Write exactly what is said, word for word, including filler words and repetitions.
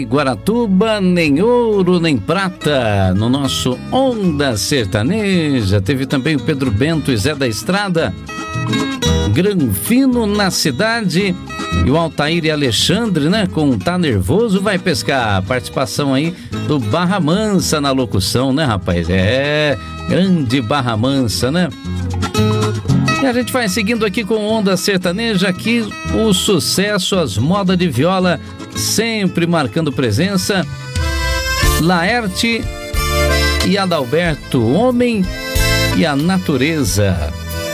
Guaratuba, nem ouro, nem prata, no nosso Onda Sertaneja. Teve também o Pedro Bento e Zé da Estrada, Granfino na cidade, e o Altair e Alexandre, né, com Tá Nervoso Vai Pescar. Participação aí do Barra Mansa na locução, né, rapaz? É, grande Barra Mansa, né? E a gente vai seguindo aqui com Onda Sertaneja, aqui o sucesso, as modas de viola sempre marcando presença. Laerte e Adalberto, Homem e a Natureza.